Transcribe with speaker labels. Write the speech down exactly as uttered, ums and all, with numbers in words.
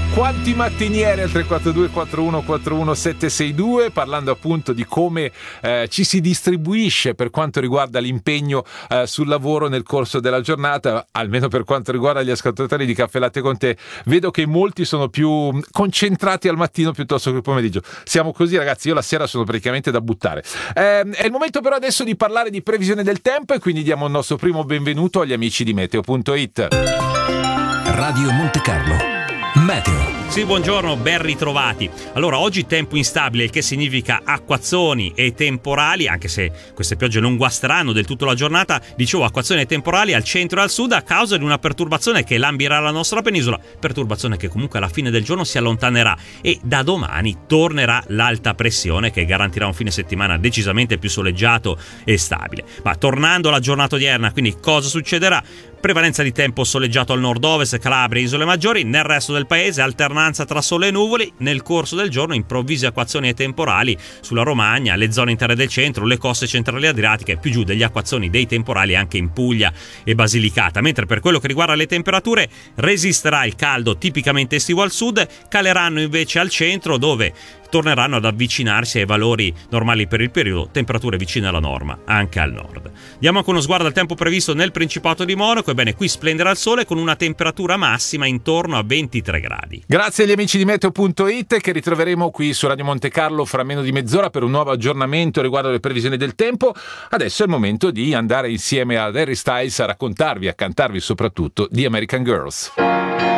Speaker 1: Quanti mattinieri al tre quattro due quattro uno quattro uno sette sei due, parlando appunto di come eh, ci si distribuisce per quanto riguarda l'impegno eh, sul lavoro nel corso della giornata, almeno per quanto riguarda gli ascoltatori di Caffè Latte con Te. Vedo che molti sono più concentrati al mattino piuttosto che al pomeriggio. Siamo così, ragazzi, io la sera sono praticamente da buttare. Eh, è il momento però adesso di parlare di previsione del tempo e quindi diamo il nostro primo benvenuto agli amici di Meteo punto it.
Speaker 2: Radio Monte Carlo Meteo.
Speaker 3: Sì, buongiorno, ben ritrovati. Allora, oggi tempo instabile, il che significa acquazzoni e temporali, anche se queste piogge non guasteranno del tutto la giornata. Dicevo, acquazzoni e temporali al centro e al sud a causa di una perturbazione che lambirà la nostra penisola, perturbazione che comunque alla fine del giorno si allontanerà e da domani tornerà l'alta pressione che garantirà un fine settimana decisamente più soleggiato e stabile. Ma tornando alla giornata odierna, quindi cosa succederà? Prevalenza di tempo soleggiato al nord-ovest, Calabria e isole maggiori, nel resto del paese alternanza tra sole e nuvoli, nel corso del giorno improvvise acquazzoni e temporali sulla Romagna, le zone interne del centro, le coste centrali adriatiche, più giù degli acquazzoni dei temporali anche in Puglia e Basilicata, mentre per quello che riguarda le temperature resisterà il caldo tipicamente estivo al sud, caleranno invece al centro dove torneranno ad avvicinarsi ai valori normali per il periodo, temperature vicine alla norma anche al nord. Diamo anche uno sguardo al tempo previsto nel Principato di Monaco. Ebbene, qui splenderà il sole con una temperatura massima intorno a ventitré gradi.
Speaker 1: Grazie agli amici di Meteo punto it che ritroveremo qui su Radio Monte Carlo fra meno di mezz'ora per un nuovo aggiornamento riguardo le previsioni del tempo. Adesso è il momento di andare insieme ad Harry Styles a raccontarvi, a cantarvi soprattutto di American Girls.